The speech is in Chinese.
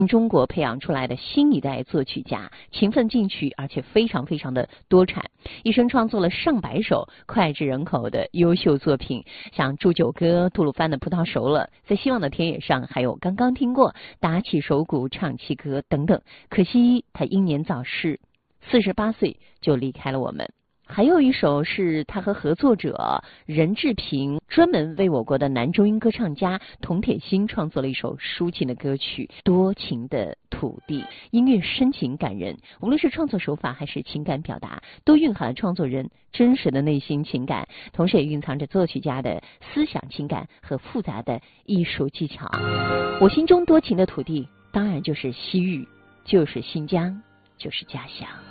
中国培养出来的新一代作曲家，勤奋进取，而且非常的多产，一生创作了上百首脍炙人口的优秀作品，像《祝酒歌》、杜鲁番的《葡萄熟了》，在希望的田野上，还有刚刚听过打起手鼓唱七歌等等。可惜他英年早逝，48岁就离开了我们。还有一首是他和合作者任志平专门为我国的男中音歌唱家童铁心创作了一首抒情的歌曲《多情的土地》，音乐深情感人，无论是创作手法还是情感表达，都蕴含了创作人真实的内心情感，同时也蕴藏着作曲家的思想情感和复杂的艺术技巧。我心中多情的土地，当然就是西域，就是新疆，就是家乡。